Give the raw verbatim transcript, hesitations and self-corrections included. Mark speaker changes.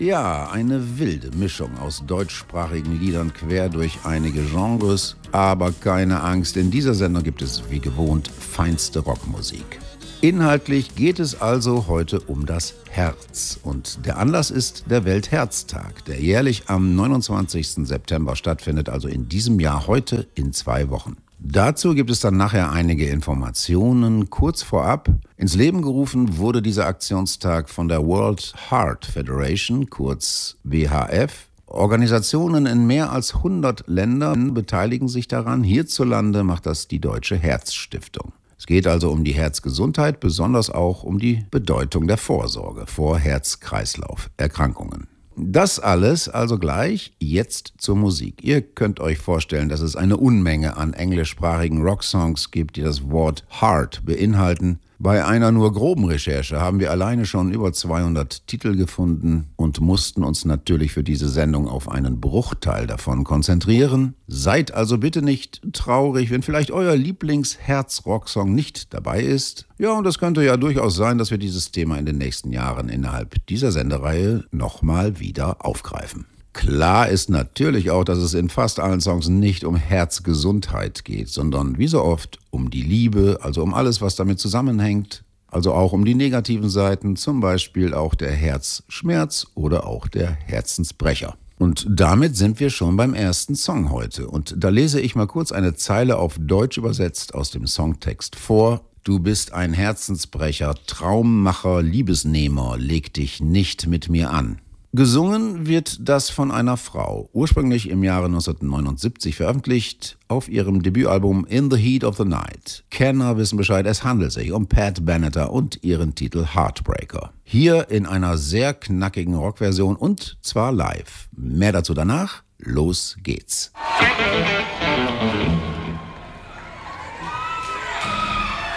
Speaker 1: Ja, eine wilde Mischung aus deutschsprachigen Liedern quer durch einige Genres. Aber keine Angst, in dieser Sendung gibt es wie gewohnt feinste Rockmusik. Inhaltlich geht es also heute um das Herz. Und der Anlass ist der Weltherztag, der jährlich am neunundzwanzigsten September stattfindet, also in diesem Jahr heute in zwei Wochen. Dazu gibt es dann nachher einige Informationen. Kurz vorab, ins Leben gerufen wurde dieser Aktionstag von der World Heart Federation, kurz W H F. Organisationen in mehr als hundert Ländern beteiligen sich daran. Hierzulande macht das die Deutsche Herzstiftung. Es geht also um die Herzgesundheit, besonders auch um die Bedeutung der Vorsorge vor Herz-Kreislauf-Erkrankungen. Das alles also gleich, jetzt zur Musik. Ihr könnt euch vorstellen, dass es eine Unmenge an englischsprachigen Rocksongs gibt, die das Wort Heart beinhalten. Bei einer nur groben Recherche haben wir alleine schon über zweihundert Titel gefunden und mussten uns natürlich für diese Sendung auf einen Bruchteil davon konzentrieren. Seid also bitte nicht traurig, wenn vielleicht euer Lieblings-Herz-Rocksong nicht dabei ist. Ja, und es könnte ja durchaus sein, dass wir dieses Thema in den nächsten Jahren innerhalb dieser Sendereihe nochmal wieder aufgreifen. Klar ist natürlich auch, dass es in fast allen Songs nicht um Herzgesundheit geht, sondern wie so oft um die Liebe, also um alles, was damit zusammenhängt, also auch um die negativen Seiten, zum Beispiel auch der Herzschmerz oder auch der Herzensbrecher. Und damit sind wir schon beim ersten Song heute. Und da lese ich mal kurz eine Zeile auf Deutsch übersetzt aus dem Songtext vor. Du bist ein Herzensbrecher, Traummacher, Liebesnehmer, leg dich nicht mit mir an. Gesungen wird das von einer Frau, ursprünglich im Jahre neunzehnhundertneunundsiebzig veröffentlicht, auf ihrem Debütalbum In the Heat of the Night. Kenner wissen Bescheid, es handelt sich um Pat Benatar und ihren Titel Heartbreaker. Hier in einer sehr knackigen Rockversion und zwar live. Mehr dazu danach, los geht's.